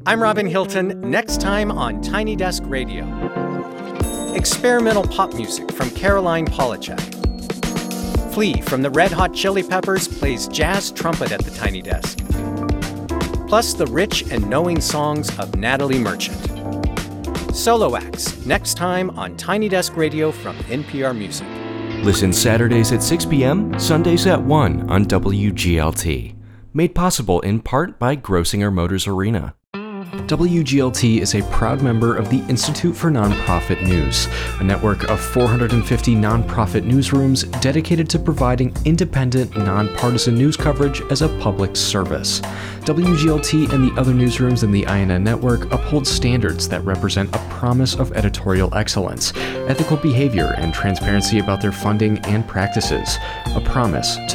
I'm Robin Hilton. Next time on Tiny Desk Radio. Experimental pop music from Caroline Polachek. Flea from the Red Hot Chili Peppers plays jazz trumpet at the Tiny Desk. Plus the rich and knowing songs of Natalie Merchant. Solo acts, next time on Tiny Desk Radio from NPR Music. Listen Saturdays at 6 p.m., Sundays at 1 on WGLT. Made possible in part by Grosinger Motors Arena. WGLT is a proud member of the Institute for Nonprofit News, a network of 450 nonprofit newsrooms dedicated to providing independent, nonpartisan news coverage as a public service. WGLT and the other newsrooms in the INN network uphold standards that represent a promise of editorial excellence, ethical behavior, and transparency about their funding and practices, a promise to